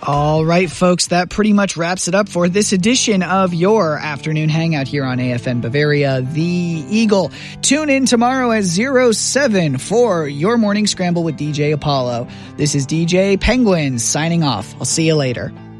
All right, folks, that pretty much wraps it up for this edition of your afternoon hangout here on AFN Bavaria, The Eagle. Tune in tomorrow at 07 for your morning scramble with DJ Apollo. This is DJ Penguin signing off. I'll see you later.